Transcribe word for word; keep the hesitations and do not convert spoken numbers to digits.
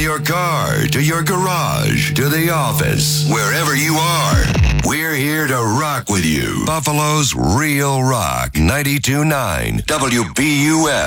your car, to your garage, to the office, wherever you are. We're here to rock with you. Buffalo's Real Rock, ninety-two point nine W B U F.